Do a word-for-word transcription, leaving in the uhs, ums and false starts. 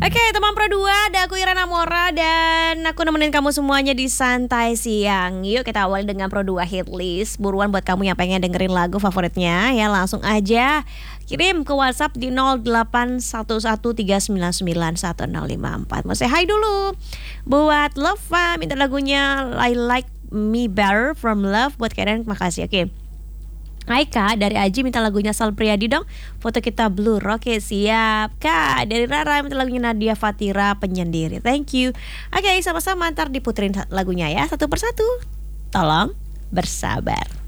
Oke, teman Pro dua, ada aku Ira Namora dan aku nemenin kamu semuanya di Santai Siang. Yuk kita awali dengan Pro dua Hit List. Buruan buat kamu yang pengen dengerin lagu favoritnya ya, langsung aja kirim ke WhatsApp di nol delapan satu satu tiga sembilan sembilan satu nol lima empat. Mau say hi dulu buat Lova, minta lagunya I Like Me Better from Love buat kalian, makasih. Oke, Aika dari Aji minta lagunya Sal Priadi dong, foto kita blur. Oke siap. Kak dari Rara minta lagunya Nadia Fatira Penyendiri. Thank you. Oke sama-sama, ntar diputerin lagunya ya satu persatu. Tolong bersabar.